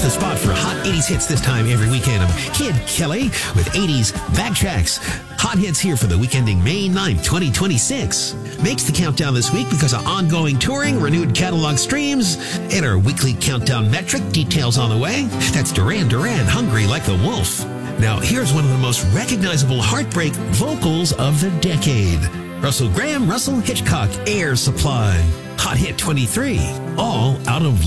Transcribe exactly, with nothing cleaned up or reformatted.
the spot for hot eighties hits this time every weekend. I'm Kid Kelly with eighties Backtracks. Hot hits here for the week ending May ninth, twenty twenty-six. Makes the countdown this week because of ongoing touring, renewed catalog streams, and our weekly countdown metric. Details on the way. That's Duran Duran, Hungry Like the Wolf. Now, here's one of the most recognizable heartbreak vocals of the decade. Russell Graham, Russell Hitchcock, Air Supply. Hot hit twenty-three. All out of